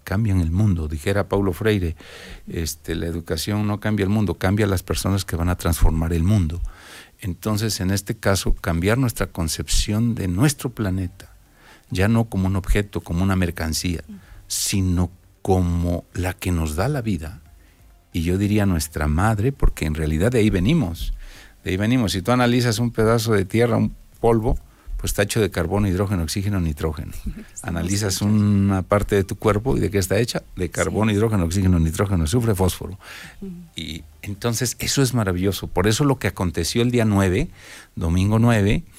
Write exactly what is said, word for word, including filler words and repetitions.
cambian el mundo. Dijera Paulo Freire, este, la educación no cambia el mundo, cambia a las personas que van a transformar el mundo. Entonces, en este caso, cambiar nuestra concepción de nuestro planeta, ya no como un objeto, como una mercancía, sino como la que nos da la vida. Y yo diría nuestra madre, porque en realidad de ahí venimos. De ahí venimos. Si tú analizas un pedazo de tierra, un polvo, pues está hecho de carbono, hidrógeno, oxígeno, nitrógeno. Analizas una parte de tu cuerpo y ¿de qué está hecha? De carbono, sí. hidrógeno, oxígeno, nitrógeno, azufre, fósforo. Uh-huh. Y entonces eso es maravilloso. Por eso lo que aconteció el día nueve, domingo nueve,